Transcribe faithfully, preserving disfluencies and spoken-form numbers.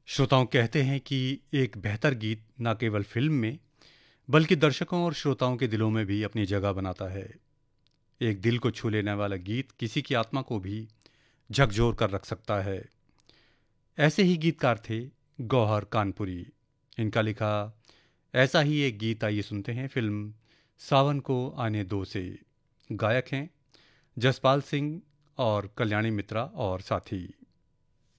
श्रोताओं कहते हैं कि एक बेहतर गीत न केवल फिल्म में बल्कि दर्शकों और श्रोताओं के दिलों में भी अपनी जगह बनाता है। एक दिल को छू लेने वाला गीत किसी की आत्मा को भी झकझोर कर रख सकता है। ऐसे ही गीतकार थे गौहर कानपुरी। इनका लिखा ऐसा ही एक गीत आइए सुनते हैं फिल्म सावन को आने दो से। गायक हैं जसपाल सिंह और कल्याणी मित्रा और साथी।